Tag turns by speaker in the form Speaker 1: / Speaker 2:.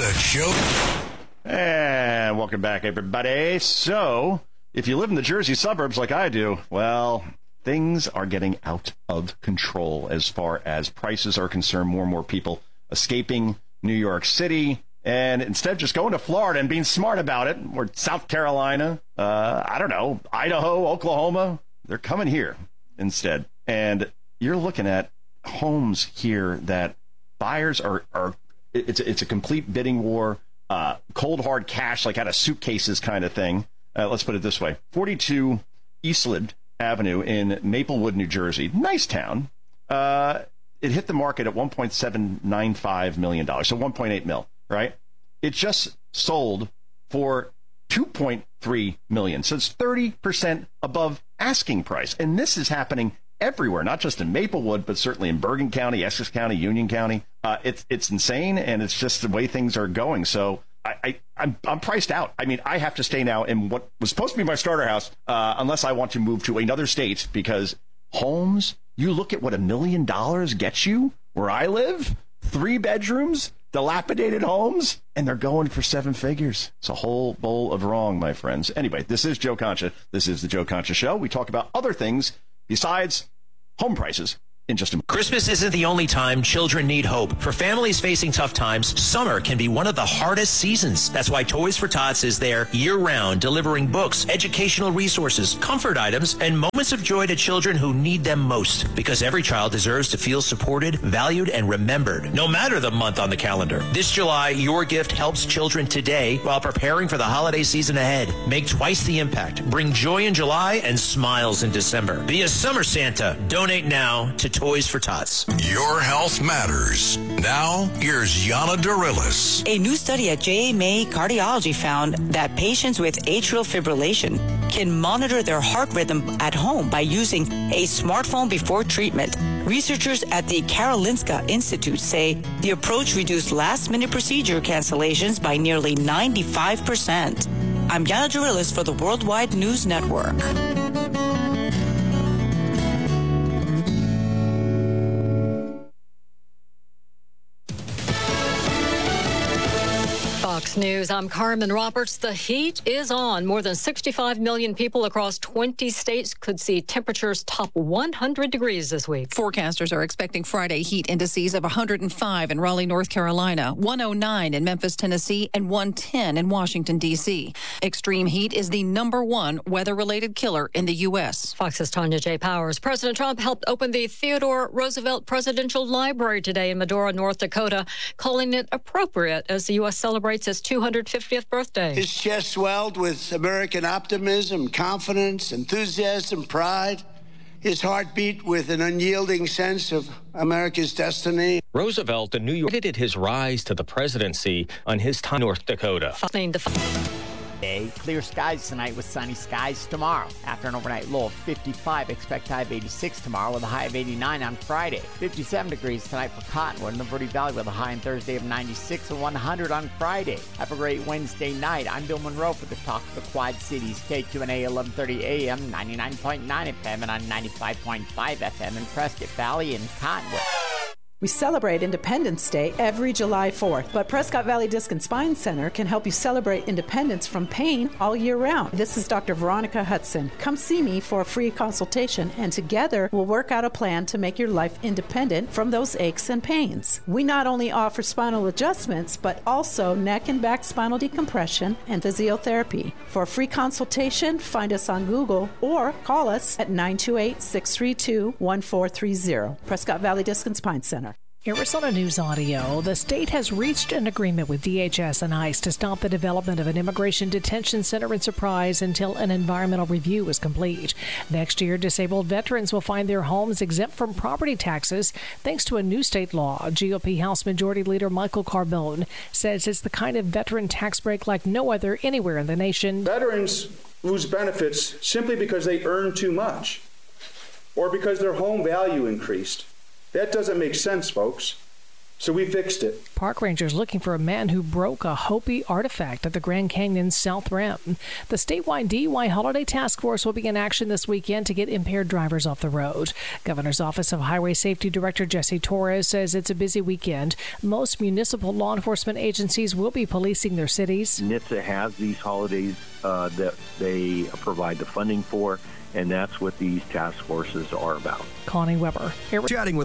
Speaker 1: The Joe.
Speaker 2: And welcome back, everybody. So, if you live in the Jersey suburbs like I do, well, things are getting out of control as far as prices are concerned. More and more people escaping New York City, and instead of just going to Florida and being smart about it, or South Carolina, I don't know, Idaho, Oklahoma, they're coming here instead. And you're looking at homes here that buyers are it's a complete bidding war, cold hard cash, like out of suitcases kind of thing. Let's put it this way. 42 Eastland Avenue in Maplewood, New Jersey. Nice town. It hit the market at $1.795 million, so 1.8 mil, right? It just sold for $2.3 million. So it's 30% above asking price. And this is happening everywhere, not just in Maplewood, but certainly in Bergen County, Essex County, Union County. It's insane, and it's just the way things are going. So I'm priced out. I mean, I have to stay now in what was supposed to be my starter house, unless I want to move to another state, because homes, you look at what $1 million gets you where I live, 3 bedrooms, dilapidated homes, and they're going for 7 figures. It's a whole bowl of wrong, my friends. Anyway, this is Joe Concha. This is the Joe Concha Show. We talk about other things besides home prices in just a moment.
Speaker 3: Christmas isn't the only time children need hope. For families facing tough times, summer can be one of the hardest seasons. That's why Toys for Tots is there year-round, delivering books, educational resources, comfort items, and moments of joy to children who need them most. Because every child deserves to feel supported, valued, and remembered, no matter the month on the calendar. This July, your gift helps children today while preparing for the holiday season ahead. Make twice the impact. Bring joy in July and smiles in December. Be a summer Santa. Donate now to Toys for Tots.
Speaker 1: Your health matters. Now, here's Yana Darilis.
Speaker 4: A new study at JMA Cardiology found that patients with atrial fibrillation can monitor their heart rhythm at home by using a smartphone before treatment. Researchers at the Karolinska Institute say the approach reduced last-minute procedure cancellations by nearly 95%. I'm Yana Darilis for the Worldwide News Network.
Speaker 5: Fox News, I'm Carmen Roberts. The heat is on. More than 65 million people across 20 states could see temperatures top 100 degrees this week.
Speaker 6: Forecasters are expecting Friday heat indices of 105 in Raleigh, North Carolina, 109 in Memphis, Tennessee, and 110 in Washington, D.C. Extreme heat is the #1 weather-related killer in the U.S.
Speaker 5: Fox's Tanya J. Powers. President Trump helped open the Theodore Roosevelt Presidential Library today in Medora, North Dakota, calling it appropriate as the U.S. celebrates his 250th birthday.
Speaker 7: His chest swelled with American optimism, confidence, enthusiasm, pride. His heart beat with an unyielding sense of America's destiny.
Speaker 8: Roosevelt in New York credited his rise to the presidency on his time in North Dakota.
Speaker 9: Clear skies tonight with sunny skies tomorrow. After an overnight low of 55, expect high of 86 tomorrow with a high of 89 on Friday. 57 degrees tonight for Cottonwood and the Verde Valley with a high on Thursday of 96 and 100 on Friday. Have a great Wednesday night. I'm Bill Monroe for the Talk of the Quad Cities. KQNA 1130 AM, 99.9 FM and on 95.5 FM in Prescott Valley and Cottonwood.
Speaker 10: We celebrate Independence Day every July 4th, but Prescott Valley Disc and Spine Center can help you celebrate independence from pain all year round. This is Dr. Veronica Hudson. Come see me for a free consultation, and together we'll work out a plan to make your life independent from those aches and pains. We not only offer spinal adjustments, but also neck and back spinal decompression and physiotherapy. For a free consultation, find us on Google or call us at 928-632-1430. Prescott Valley Disc and Spine Center.
Speaker 11: Arizona News Audio. The state has reached an agreement with DHS and ICE to stop the development of an immigration detention center in Surprise until an environmental review is complete. Next year, disabled veterans will find their homes exempt from property taxes thanks to a new state law. GOP House Majority Leader Michael Carbone says it's the kind of veteran tax break like no other anywhere in the nation.
Speaker 12: Veterans lose benefits simply because they earn too much or because their home value increased. That doesn't make sense, folks. So we fixed it.
Speaker 11: Park rangers looking for a man who broke a Hopi artifact at the Grand Canyon's South Rim. The statewide DUI Holiday Task Force will begin action this weekend to get impaired drivers off the road. Governor's Office of Highway Safety Director Jesse Torres says it's a busy weekend. Most municipal law enforcement agencies will be policing their cities.
Speaker 13: NHTSA has these holidays that they provide the funding for, and that's what these task forces are about.
Speaker 11: Connie Weber.
Speaker 14: Chatting with